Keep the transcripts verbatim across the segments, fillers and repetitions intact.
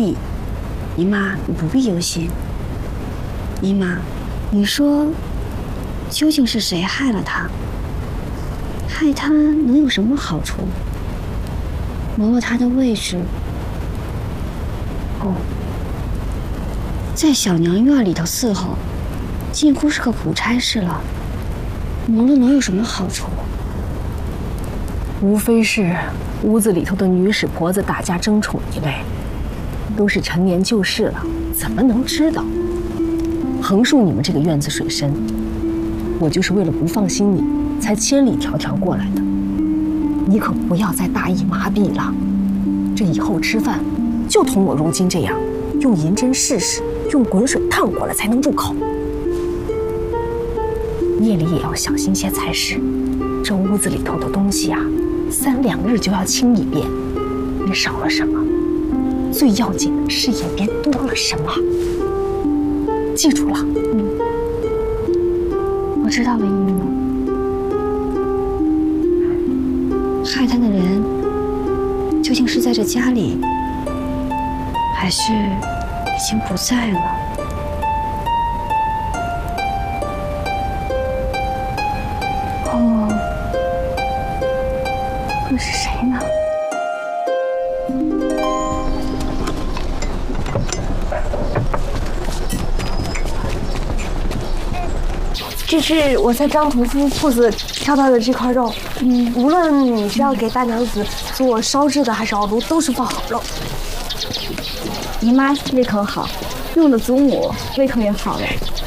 利，姨妈你不必忧心。姨妈，你说，究竟是谁害了他？害他能有什么好处？挪了他的位置。哦，在小娘院里头伺候，近乎是个苦差事了。挪了能有什么好处？ 无非是屋子里头的女使婆子打架争宠一类，都是陈年旧事了，怎么能知道？横竖你们这个院子水深，我就是为了不放心你，才千里迢迢过来的。你可不要再大意麻痹了，这以后吃饭就同我如今这样，用银针试试，用滚水烫过了才能入口。夜里也要小心些才是，这屋子里头的东西啊，三两日就要清一遍，你少了什么，最要紧的是也别多了什么。记住了。 嗯，我知道了，姨母。害他的人究竟是在这家里，还是已经不在了？哦，会是谁呢？ 这是我在张屠夫铺子挑到的这块肉，嗯，无论你是要给大娘子做烧制的还是熬卤，都是放好肉。 姨妈胃口好，用的祖母胃口也好了。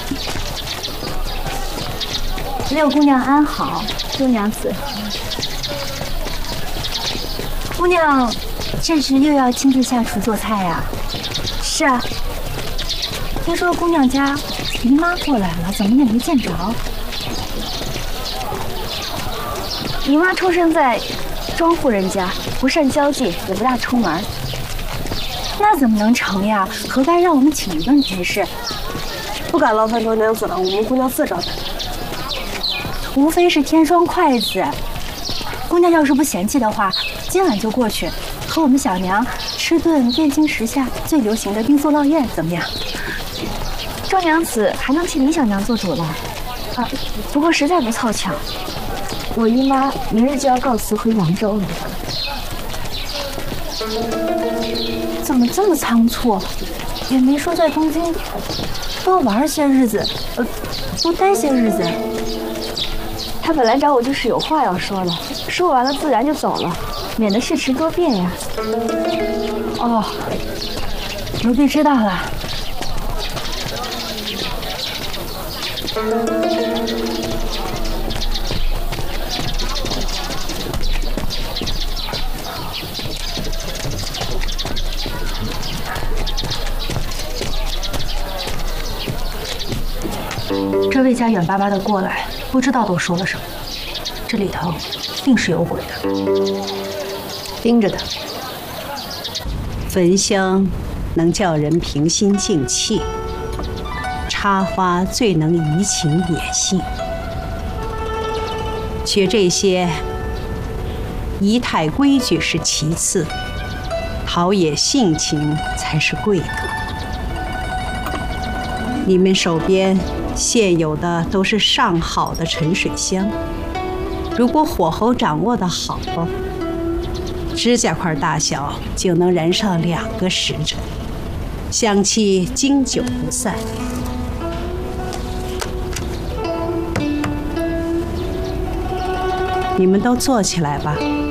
六姑娘安好，周娘子。姑娘，这时又要亲自下厨做菜呀？是啊。听说姑娘家姨妈过来了，怎么也没见着？姨妈出生在庄户人家，不善交际，也不大出门。那怎么能成呀？何该让我们请一顿才是？ 不敢劳烦周娘子了，我们姑娘自找的。 无非是添双筷子。姑娘要是不嫌弃的话，今晚就过去，和我们小娘吃顿汴京时下最流行的冰酥烙宴，怎么样？周娘子还能替李小娘做主了。啊，不过实在不凑巧，我姨妈明日就要告辞回扬州了。怎么这么仓促？也没说在东京多玩些日子，呃，多待些日子。她本来找我就是有话要说的，说完了自然就走了，免得事迟多变呀。哦，奴婢知道了。这魏家远巴巴的过来，不知道都说了什么，这里头定是有鬼的。盯着他。 焚香能叫人平心静气，插花最能怡情演戏。学这些仪态规矩是其次，陶冶性情才是贵的。你们手边现有的都是上好的沉水香，如果火候掌握得好，指甲块大小就能燃上两个时辰，香气经久不散。你们都坐起来吧。